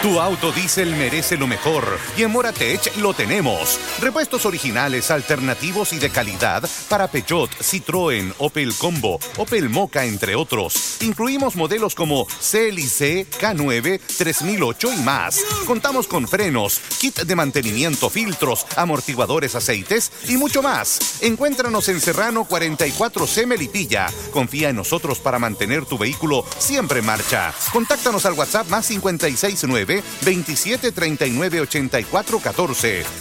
Tu auto diésel merece lo mejor y en Moratech lo tenemos. Repuestos originales, alternativos y de calidad para Peugeot, Citroën, Opel Combo, Opel Mokka, entre otros. Incluimos modelos como CLC, K9, 3008 y más. Contamos con frenos, kit de mantenimiento, filtros, amortiguadores, aceites y mucho más. Encuéntranos en Serrano 44C Melipilla. Confía en nosotros para mantener tu vehículo siempre en marcha. Contáctanos al WhatsApp más 569 27 39 84 14.